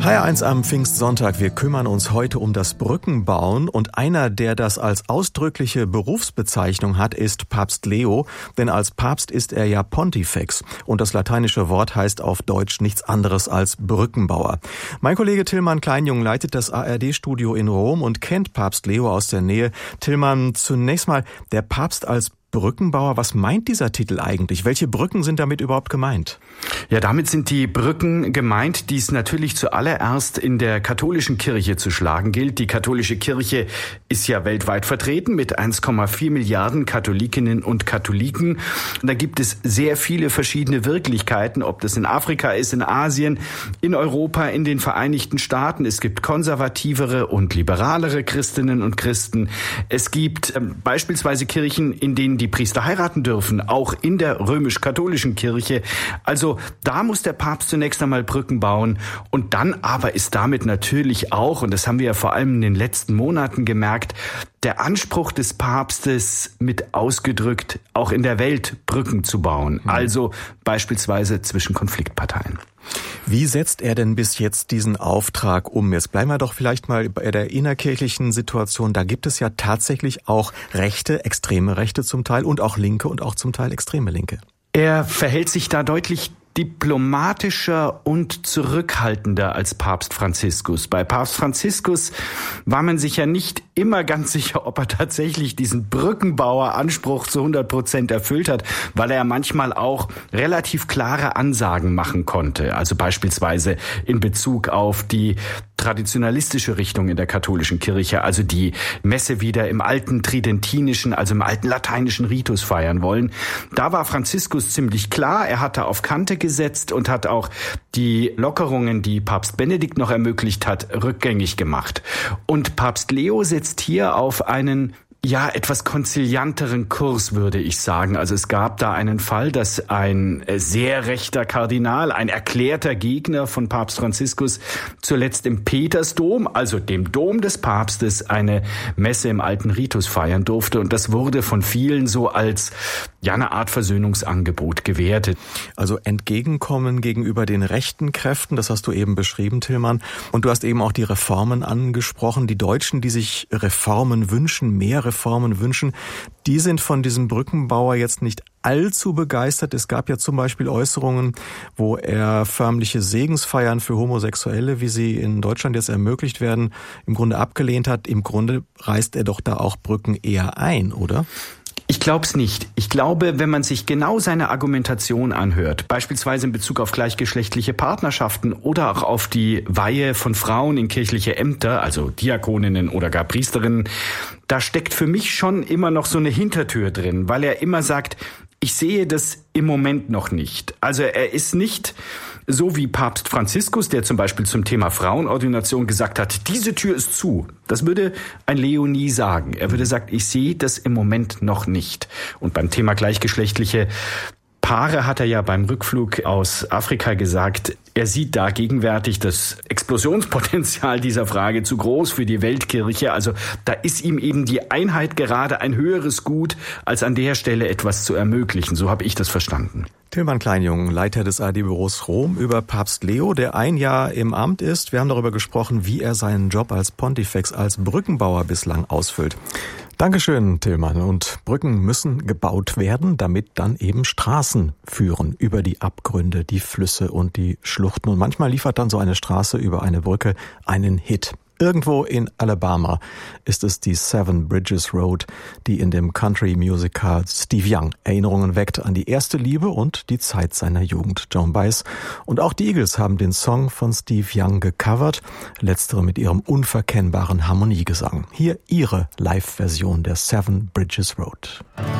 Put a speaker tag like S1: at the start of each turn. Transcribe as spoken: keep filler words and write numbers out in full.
S1: H R eins am Pfingstsonntag. Wir kümmern uns heute um das Brückenbauen und einer, der das als ausdrückliche Berufsbezeichnung hat, ist Papst Leo, denn als Papst ist er ja Pontifex und das lateinische Wort heißt auf Deutsch nichts anderes als Brückenbauer. Mein Kollege Tilman Kleinjung leitet das A R D-Studio in Rom und kennt Papst Leo aus der Nähe. Tilman, zunächst mal, der Papst als Brückenbauer, was meint dieser Titel eigentlich? Welche Brücken sind damit überhaupt gemeint?
S2: Ja, damit sind die Brücken gemeint, die es natürlich zuallererst in der katholischen Kirche zu schlagen gilt. Die katholische Kirche ist ja weltweit vertreten mit eins Komma vier Milliarden Katholikinnen und Katholiken. Und da gibt es sehr viele verschiedene Wirklichkeiten, ob das in Afrika ist, in Asien, in Europa, in den Vereinigten Staaten. Es gibt konservativere und liberalere Christinnen und Christen. Es gibt äh, beispielsweise Kirchen, in denen die die Priester heiraten dürfen, auch in der römisch-katholischen Kirche. Also da muss der Papst zunächst einmal Brücken bauen und dann aber ist damit natürlich auch, und das haben wir ja vor allem in den letzten Monaten gemerkt, der Anspruch des Papstes mit ausgedrückt, auch in der Welt Brücken zu bauen, also beispielsweise zwischen Konfliktparteien.
S1: Wie setzt er denn bis jetzt diesen Auftrag um? Jetzt bleiben wir doch vielleicht mal bei der innerkirchlichen Situation. Da gibt es ja tatsächlich auch Rechte, extreme Rechte zum Teil und auch Linke und auch zum Teil extreme Linke.
S2: Er verhält sich da deutlich diplomatischer und zurückhaltender als Papst Franziskus. Bei Papst Franziskus war man sich ja nicht immer ganz sicher, ob er tatsächlich diesen Brückenbaueranspruch zu hundert Prozent erfüllt hat, weil er manchmal auch relativ klare Ansagen machen konnte. Also beispielsweise in Bezug auf die traditionalistische Richtung in der katholischen Kirche, also die Messe wieder im alten tridentinischen, also im alten lateinischen Ritus feiern wollen. Da war Franziskus ziemlich klar, er hatte auf Kante gesetzt und hat auch die Lockerungen, die Papst Benedikt noch ermöglicht hat, rückgängig gemacht. Und Papst Leo setzt hier auf einen ja, etwas konzilianteren Kurs, würde ich sagen. Also es gab da einen Fall, dass ein sehr rechter Kardinal, ein erklärter Gegner von Papst Franziskus, zuletzt im Petersdom, also dem Dom des Papstes, eine Messe im alten Ritus feiern durfte. Und das wurde von vielen so als ja eine Art Versöhnungsangebot gewertet.
S1: Also Entgegenkommen gegenüber den rechten Kräften, das hast du eben beschrieben, Tilman. Und du hast eben auch die Reformen angesprochen. Die Deutschen, die sich Reformen wünschen, mehr Reformen wünschen, die sind von diesem Brückenbauer jetzt nicht allzu begeistert. Es gab ja zum Beispiel Äußerungen, wo er förmliche Segensfeiern für Homosexuelle, wie sie in Deutschland jetzt ermöglicht werden, im Grunde abgelehnt hat. Im Grunde reißt er doch da auch Brücken eher ein, oder?
S2: Ich glaube es nicht. Ich glaube, wenn man sich genau seine Argumentation anhört, beispielsweise in Bezug auf gleichgeschlechtliche Partnerschaften oder auch auf die Weihe von Frauen in kirchliche Ämter, also Diakoninnen oder gar Priesterinnen, da steckt für mich schon immer noch so eine Hintertür drin, weil er immer sagt, ich sehe das im Moment noch nicht. Also er ist nicht so wie Papst Franziskus, der zum Beispiel zum Thema Frauenordination gesagt hat, diese Tür ist zu. Das würde ein Leo nie sagen. Er würde sagen, ich sehe das im Moment noch nicht. Und beim Thema gleichgeschlechtliche Paare hat er ja beim Rückflug aus Afrika gesagt, er sieht da gegenwärtig das Explosionspotenzial dieser Frage zu groß für die Weltkirche. Also da ist ihm eben die Einheit gerade ein höheres Gut, als an der Stelle etwas zu ermöglichen. So habe ich das verstanden.
S1: Tilman Kleinjung, Leiter des A R D-Büros Rom, über Papst Leo, der ein Jahr im Amt ist. Wir haben darüber gesprochen, wie er seinen Job als Pontifex, als Brückenbauer bislang ausfüllt. Dankeschön, Tilman. Und Brücken müssen gebaut werden, damit dann eben Straßen führen über die Abgründe, die Flüsse und die Schluchten. Und manchmal liefert dann so eine Straße über eine Brücke einen Hit. Irgendwo in Alabama ist es die Seven Bridges Road, die in dem Country-Musiker Steve Young Erinnerungen weckt an die erste Liebe und die Zeit seiner Jugend. Joan Baez und auch die Eagles haben den Song von Steve Young gecovert, letztere mit ihrem unverkennbaren Harmoniegesang. Hier ihre Live-Version der Seven Bridges Road.